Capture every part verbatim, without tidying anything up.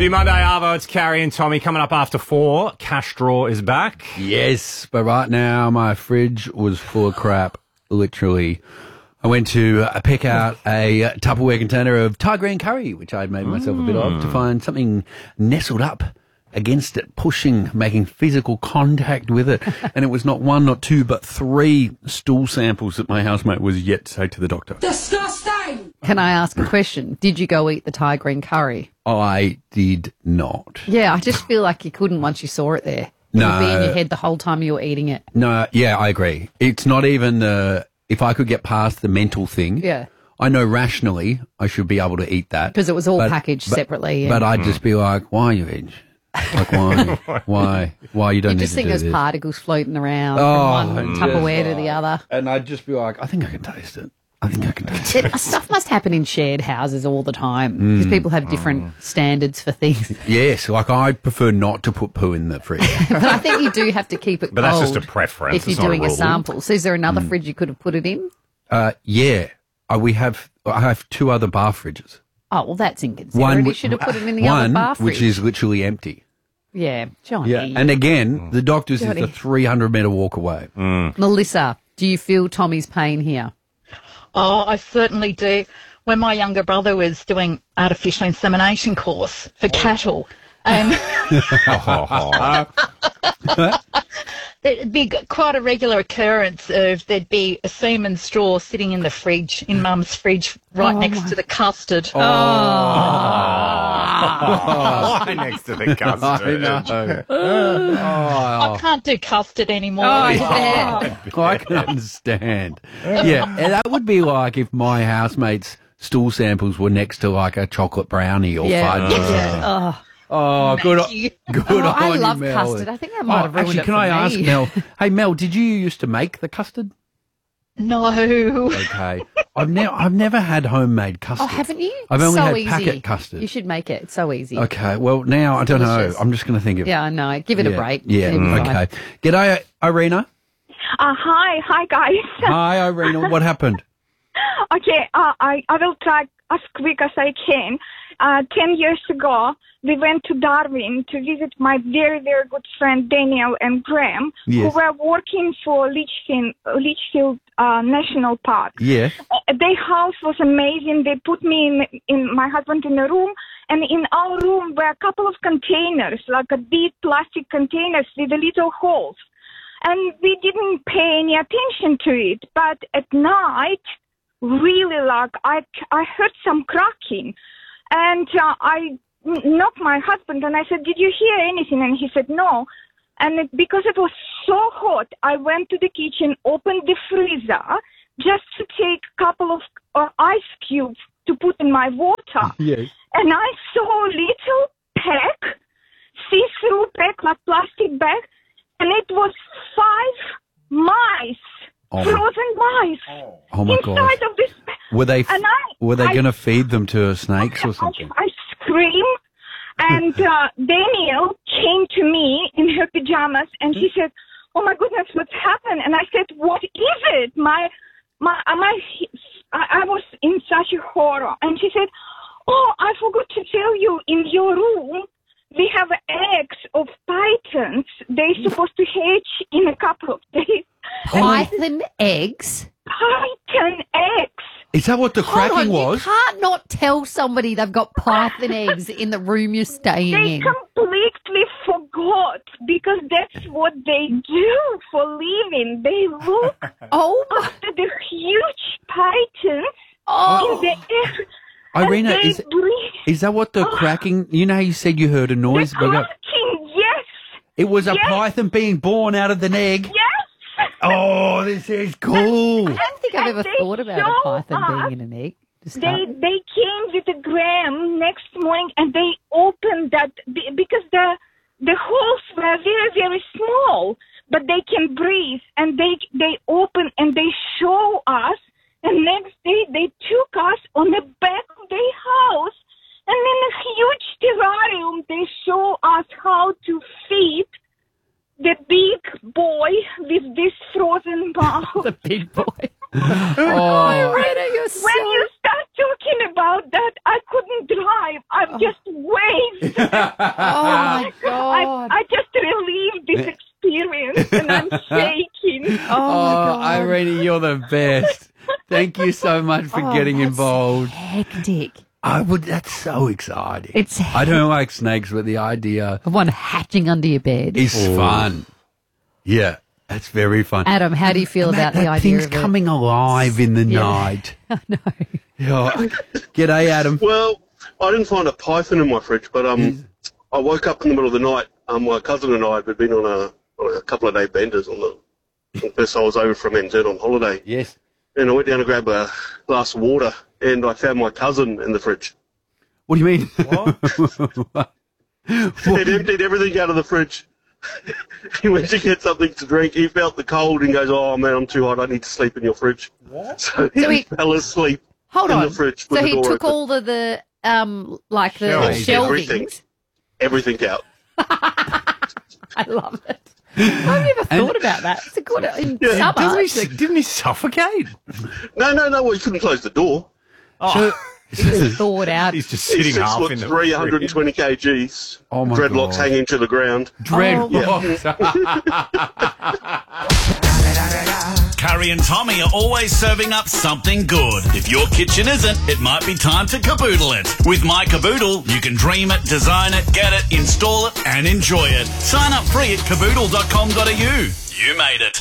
The Monday Arvo, it's Carrie and Tommy coming up after four. Cash Draw is back. Yes, but right now my fridge was full of crap, literally. I went to uh, pick out a uh, Tupperware container of Thai green curry, which I'd made myself a bit of, to find something nestled up against it, pushing, making physical contact with it. And it was not one, not two, but three stool samples that my housemate was yet to take to the doctor. Disgusting! Can I ask a question? Did you go eat the Thai green curry? I did not. Yeah, I just feel like you couldn't once you saw it there. It No. would be in your head the whole time you were eating it. No, yeah, I agree. It's not even, uh, if I could get past the mental thing. Yeah. I know rationally I should be able to eat that. Because it was all But- packaged but- separately. But and I'd just be like, why are you eating? Like, why? why? Why you don't you need just to think do there's this? particles floating around Oh, from one and Tupperware just to the other. And I'd just be like, I think I can taste it. I think I can taste It, it. stuff must happen in shared houses all the time Mm. because people have different standards for things. Yes, like I prefer not to put poo in the fridge. But I think you do have to keep it But cold. that's just a preference. If you're It's not a doing a, rule. sample. So is there another Mm. fridge you could have put it in? Uh, yeah, uh, we have. I have two other bar fridges. Oh, well, that's inconsiderate. You wi- should have put it in the one other bar fridge. which is literally empty. Yeah, Johnny. Yeah, and again, the doctor's Johnny. is the three hundred metre walk away. Melissa, do you feel Tommy's pain here? Oh, I certainly do. When my younger brother was doing artificial insemination course for cattle, um, there'd be quite a regular occurrence of there'd be a semen straw sitting in the fridge, in Mum's fridge, right Oh, next my- to the custard. Why next to the custard? I know. I can't do custard anymore. Oh, yeah. I can understand. Yeah, and that would be like if my housemate's stool samples were next to like a chocolate brownie or Yeah. fudge. or something. Oh, Oh, good, Thank you. good Oh, on I you, love Mel. custard. I think that might Oh, have ruined actually, it can for I ask me. Mel? Hey, Mel, did you used to make the custard? No. Okay, I've never, I've never had homemade custard. Oh, haven't you? I've only so had easy. packet custard. You should make it. It's so easy. Okay, well now I don't Delicious. know. I'm just going to think of. Yeah, I know. Give it yeah, a break. Yeah, It'll be fine. okay. G'day, Irina. Uh, hi, hi guys. Hi, Irina. What happened? Okay, uh, I, I will try as quick as I can. Uh, ten years ago, we went to Darwin to visit my very, very good friend Daniel and Graham, Yes. who were working for Litchfield, Litchfield uh, National Park. Yeah. Uh, their house was amazing. They put me in, in my husband in a room, and in our room were a couple of containers, like a big plastic containers with the little holes. And we didn't pay any attention to it. But at night, really, like, I, I heard some cracking. And uh, I knocked my husband, and I said, did you hear anything? And he said, no. And it, because it was so hot, I went to the kitchen, opened the freezer, just to take a couple of uh, ice cubes to put in my water. Yes. And I saw a little pack, see-through pack, like plastic bag, and it was five mice, Oh my- frozen mice, Oh my inside god. of this. Were they f- And I- were they I- going to feed them to snakes or something? I, I screamed, and uh, Daniel came to me in her pajamas, and she said, "Oh my goodness, what's happened?" And I said, "What is it?" My, my, uh, my, I, I was in such a horror, and she said, "Oh, I forgot to tell you. In your room, we have eggs of pythons. They're supposed to hatch in a couple of days." Python eggs? Python eggs. Is that what the Hold on, cracking you was? can't not tell somebody they've got python eggs in the room you're staying They in. completely forgot because that's what they do for living. They look Oh, my. after the huge pythons Oh. in the air. Irina, and they is breathe. is that what the cracking? You know, how you said you heard a The noise. but that- cracking, yes, It was a Yes. python being born out of an egg. yes. Oh, this is cool. I don't think I've And ever they thought about a show python us- being in an egg. to start They with. they came with a gram next morning, and they opened that be- because the the holes were very very small, but they can breathe, and they they open and they show us. And next day they took us on the back of their house, and in a huge terrarium they show us how to feed the big boy with this frozen mouth. The big boy. Oh, Irina, you're so... When you start talking about that, I couldn't drive. I'm just waving my I, God. I just relived this experience and I'm shaking. Oh, my Oh, God. Irene, you're the best. Thank you so much for Oh, getting that's involved. hectic. I would. That's so exciting. It's I don't like snakes, but the idea One hatching under your bed. is fun. Yeah, that's very fun. Adam, how do you feel And about that, the that idea thing's of it? coming alive in the Yeah. night. I know. Yeah. G'day, Adam. Well, I didn't find a python in my fridge, but um, I woke up in the middle of the night. Um, my cousin and I had been on a, on a couple of day benders on the, on the first I was over from N Z on holiday. Yes. And I went down to grab a glass of water, and I found my cousin in the fridge. What do you mean? What? He'd emptied everything out of the fridge. He went to get something to drink. He felt the cold and goes, "Oh man, I'm too hot. I need to sleep in your fridge." What? So he, So he- fell asleep Hold in on. the fridge So with the he door took open. all the, the um, like the Shelving. Everything. shelvings. Everything out. I love it. I've never thought about that. It's a good in Yeah, summer. Doesn't he, didn't he suffocate? No, no, no. Well, he couldn't close the door. Oh, It's just thawed out. he's just He's sitting six half foot in the three hundred twenty kgs. Oh, my Dreadlocks God. hanging to the ground. Dreadlocks. Carrie and Tommy are always serving up something good. If your kitchen isn't, it might be time to caboodle it. With My Caboodle, you can dream it, design it, get it, install it, and enjoy it. Sign up free at caboodle dot com dot a u. You made it.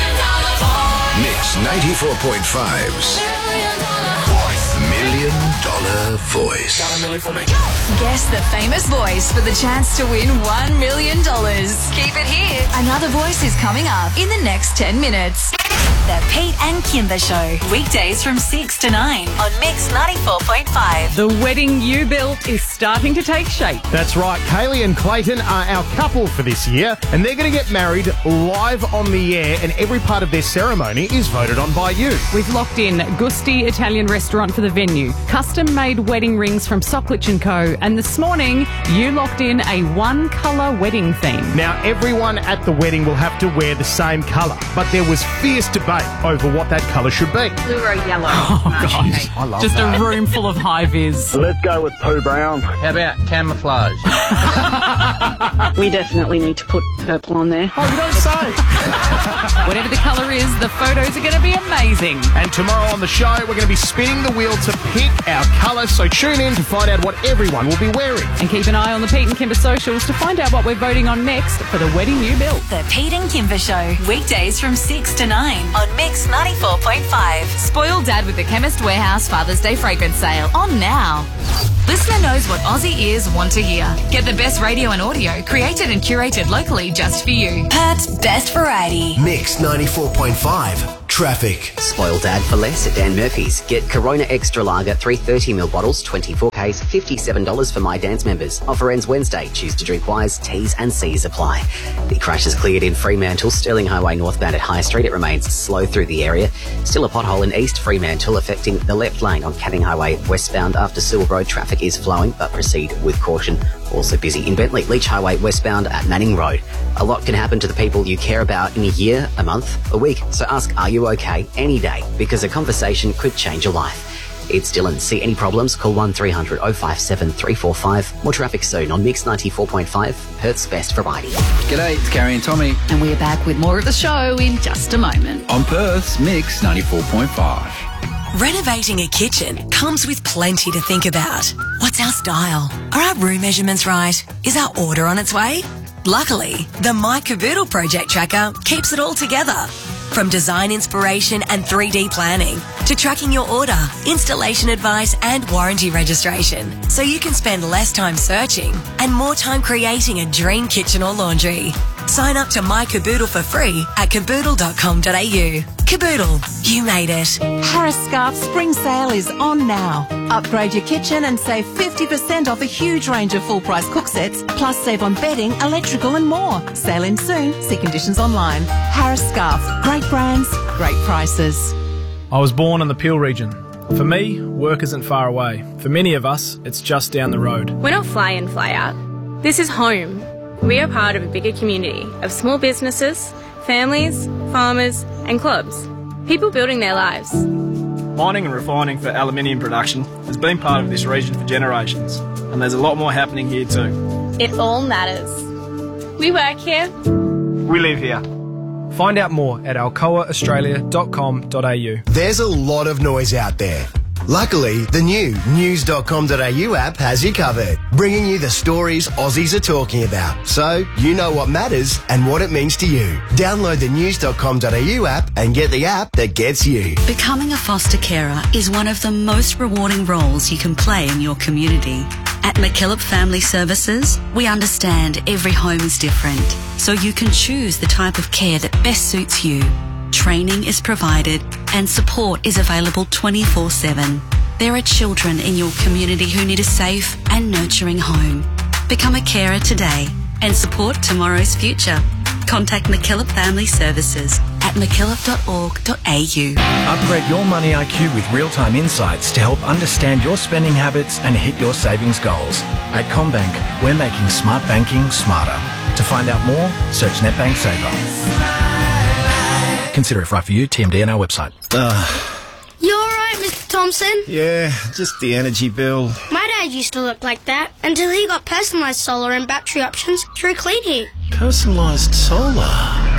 Mix ninety-four point five's Million Dollar Voice. Guess the famous voice for the chance to win one million dollars. Keep it here. Another voice is coming up in the next ten minutes. The Pete and Kimber Show. Weekdays from six to nine on Mix ninety-four point five. The wedding you built is starting to take shape. That's right. Kaylee and Clayton are our couple for this year, and they're going to get married live on the air, and every part of their ceremony is voted on by you. We've locked in Gusti Italian Restaurant for the venue, custom-made wedding rings from Socklich and Co. And this morning, you locked in a one-colour wedding theme. Now, everyone at the wedding will have to wear the same colour, but there was fierce debate over what that colour should be. Fluoro yellow. Oh, gosh. I love Just that. a room full of high-vis. Let's go with Pooh Brown. How about camouflage? We definitely need to put purple on there. Oh, you don't say. Whatever the colour is, the photos are going to be amazing. And tomorrow on the show, we're going to be spinning the wheel to pick our colour, so tune in to find out what everyone will be wearing. And keep an eye on the Pete and Kimber socials to find out what we're voting on next for the wedding you built. The Pete and Kimber Show. Weekdays from six to nine on Mix ninety-four point five. Spoil Dad with the Chemist Warehouse Father's Day fragrance sale on now. Listener knows what Aussie ears want to hear. Get the best radio and audio created and curated locally just for you. Perth's best variety. Mix ninety-four point five. Traffic. Spoil Dad for less at Dan Murphy's. Get Corona Extra Lager three thirty milliliter bottles, twenty-four case, fifty-seven dollars for My Dan's members. Offer ends Wednesday. Choose to drink wise. T's and C's apply. The crash is cleared in Fremantle. Sterling Highway northbound at High Street. It remains slow through the area. Still a pothole in East Fremantle affecting the left lane on Canning Highway westbound after Sewell Road. Traffic is flowing, but proceed with caution. Also busy in Bentley, Leach Highway westbound at Manning Road. A lot can happen to the people you care about in a year, a month, a week. So ask, are you okay? Any day, because a conversation could change your life. It's Dylan. See any problems? Call one three hundred oh five seven three four five. More traffic soon on Mix ninety-four point five, Perth's best variety. G'day, it's Carrie and Tommy And we're back with more of the show in just a moment. on Perth's Mix ninety-four point five. Renovating a kitchen comes with plenty to think about. What's our style? Are our room measurements right? Is our order on its way? Luckily, the My Caboodle Project Tracker keeps it all together. From design inspiration and three D planning to tracking your order, installation advice and warranty registration, so you can spend less time searching and more time creating a dream kitchen or laundry. Sign up to My Caboodle for free at caboodle dot com dot a u. Caboodle, you made it. Harris Scarf Spring Sale is on now. Upgrade your kitchen and save fifty percent off a huge range of full-price cook sets, plus save on bedding, electrical and more. Sale in soon. See conditions online. Harris Scarf. Great brands, great prices. I was born in the Peel region. For me, work isn't far away. For many of us, it's just down the road. We're not fly in, fly out. This is home. We are part of a bigger community of small businesses, families, farmers and clubs. People building their lives. Mining and refining for aluminium production has been part of this region for generations. and there's a lot more happening here too. It all matters. We work here. We live here. Find out more at alcoa australia dot com dot a u. There's a lot of noise out there. Luckily, the new news dot com dot a u app has you covered, bringing you the stories Aussies are talking about, so you know what matters and what it means to you. Download the news dot com dot a u app and get the app that gets you. Becoming a foster carer is one of the most rewarding roles you can play in your community. At McKillop Family Services, we understand every home is different, so you can choose the type of care that best suits you. Training is provided and support is available twenty-four seven. There are children in your community who need a safe and nurturing home. Become a carer today and support tomorrow's future. Contact McKillop Family Services at mckillop dot org dot a u. Upgrade your money I Q with real-time insights to help understand your spending habits and hit your savings goals. At CommBank, we're making smart banking smarter. To find out more, search NetBank Saver. Consider if right for you. T M D on our website. Uh, You alright, Mister Thompson? yeah, just the energy bill. My dad used to look like that until he got personalised solar and battery options through Clean Heat. Personalised solar.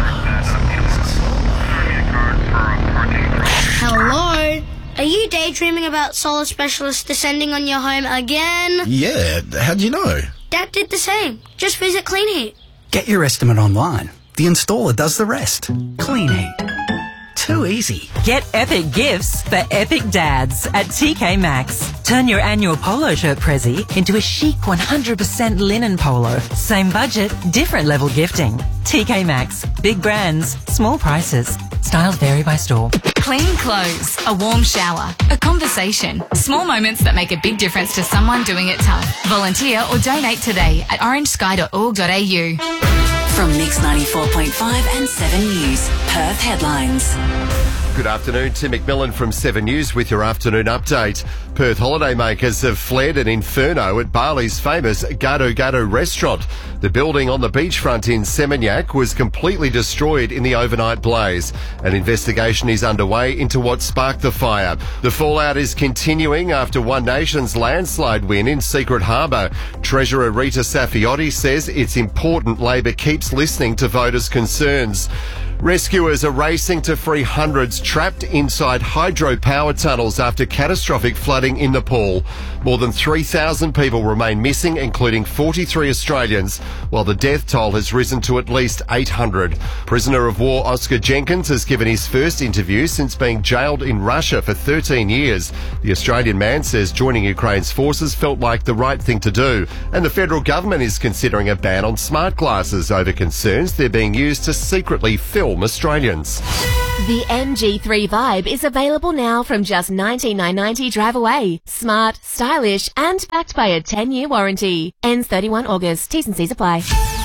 Hello? Are you daydreaming about solar specialists descending on your home again? Yeah, how'd you know? Dad did the same. Just visit Clean Heat. Get your estimate online. The installer does the rest. Clean Heat. Too easy. Get epic gifts for epic dads at T K Maxx. Turn your annual polo shirt prezi into a chic one hundred percent linen polo. Same budget, different level gifting. T K Maxx. Big brands, small prices. Styles vary by store. Clean clothes, a warm shower, a conversation. Small moments that make a big difference to someone doing it tough. Volunteer or donate today at orange sky dot org dot a u. From Mix ninety-four point five and seven News, Perth headlines. Good afternoon, Tim McMillan from seven News with your afternoon update. Perth holidaymakers have fled an inferno at Bali's famous Gado Gado restaurant. The building on the beachfront in Seminyak was completely destroyed in the overnight blaze. An investigation is underway into what sparked the fire. The fallout is continuing after One Nation's landslide win in Secret Harbour. Treasurer Rita Safiotti says it's important Labor keeps listening to voters' concerns. Rescuers are racing to free hundreds trapped inside hydropower tunnels after catastrophic flooding in Nepal. More than three thousand people remain missing, including forty-three Australians, while the death toll has risen to at least eight hundred. Prisoner of war Oscar Jenkins has given his first interview since being jailed in Russia for thirteen years. The Australian man says joining Ukraine's forces felt like the right thing to do, and the federal government is considering a ban on smart glasses over concerns they're being used to secretly film Australians. The M G three Vibe is available now from just nineteen nine ninety drive away. Smart, stylish and backed by a ten-year warranty. Ends thirty-first of August. T's and C's apply.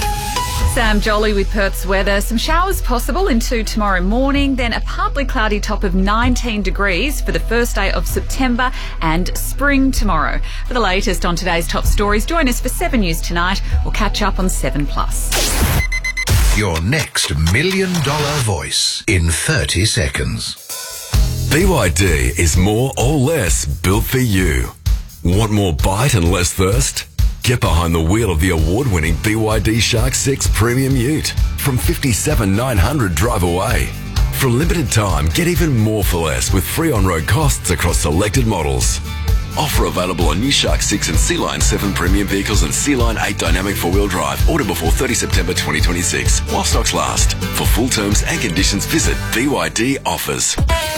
Sam Jolly with Perth's weather. Some showers possible into tomorrow morning, then a partly cloudy top of nineteen degrees for the first day of September and spring tomorrow. For the latest on today's top stories, join us for seven News tonight or catch up on seven plus. Your next million dollar voice in thirty seconds. B Y D is more or less built for you. Want more bite and less thirst? Get behind the wheel of the award-winning B Y D Shark six Premium Ute from fifty-seven thousand nine hundred drive away. For a limited time, get even more for less with free on-road costs across selected models. Offer available on new Shark six and Sea Line seven premium vehicles and Sea Line eight dynamic four-wheel drive. Order before thirtieth September twenty twenty-six while stocks last. For full terms and conditions, visit B Y D Offers.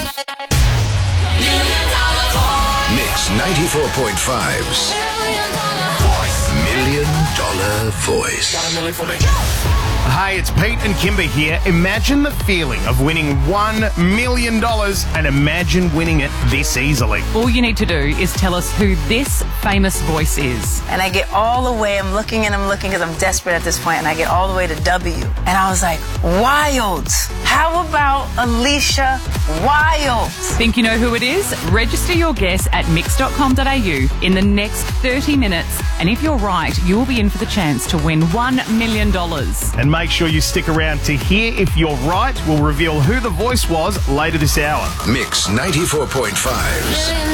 Mix ninety-four point five's Million Dollar Voice. Hey, it's Pete and Kimber here. Imagine the feeling of winning one million dollars and imagine winning it this easily. All you need to do is tell us who this famous voice is. And I get all the way, I'm looking and I'm looking because I'm desperate at this point, and I get all the way to W. And I was like, Wilds. How about Alicia Wilds? Think you know who it is? Register your guess at mix dot com dot a u in the next thirty minutes. And if you're right, you'll be in for the chance to win one million dollars. And make sure you stick around to hear if you're right. We'll reveal who the voice was later this hour. Mix ninety-four point five's